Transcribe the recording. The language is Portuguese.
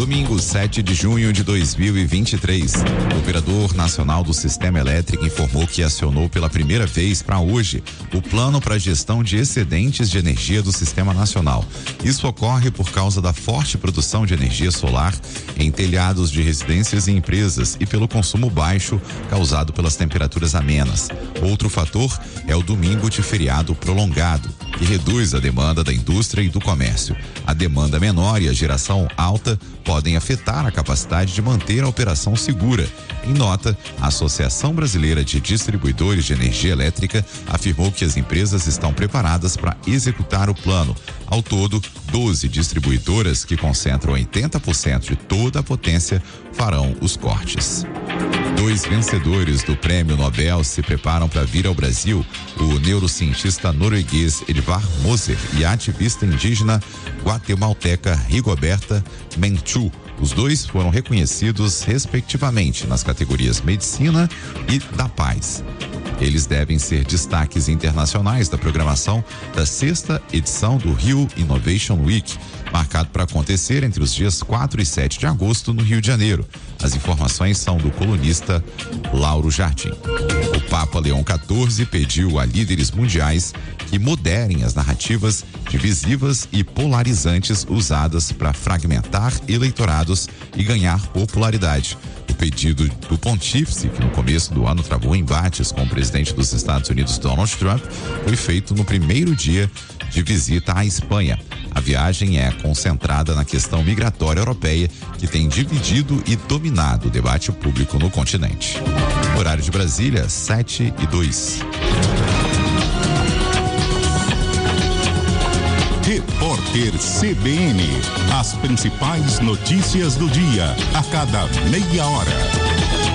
Domingo, 7 de junho de 2023. O Operador Nacional do Sistema Elétrico informou que acionou pela primeira vez para hoje o Plano para a Gestão de Excedentes de Energia do Sistema Nacional. Isso ocorre por causa da forte produção de energia solar em telhados de residências e empresas e pelo consumo baixo causado pelas temperaturas amenas. Outro fator é o domingo de feriado prolongado, que reduz a demanda da indústria e do comércio. A demanda menor e a geração alta podem afetar a capacidade de manter a operação segura. Em nota, a Associação Brasileira de Distribuidores de Energia Elétrica afirmou que as empresas estão preparadas para executar o plano. Ao todo, 12 distribuidoras, que concentram 80% de toda a potência, farão os cortes. 2 vencedores do Prêmio Nobel se preparam para vir ao Brasil: o neurocientista norueguês Edvard Moser e a ativista indígena guatemalteca Rigoberta Menchú. Os dois foram reconhecidos respectivamente nas categorias Medicina e da Paz. Eles devem ser destaques internacionais da programação da 6ª edição do Rio Innovation Week, marcado para acontecer entre os dias 4 e 7 de agosto no Rio de Janeiro. As informações são do colunista Lauro Jardim. O Papa Leão XIV pediu a líderes mundiais que moderem as narrativas divisivas e polarizantes usadas para fragmentar eleitorados e ganhar popularidade. O pedido do pontífice, que no começo do ano travou embates com o presidente dos Estados Unidos, Donald Trump, foi feito no primeiro dia de visita à Espanha. A viagem é concentrada na questão migratória europeia, que tem dividido e dominado o debate público no continente. Horário de Brasília, 7:02. Repórter CBN. As principais notícias do dia, a cada meia hora.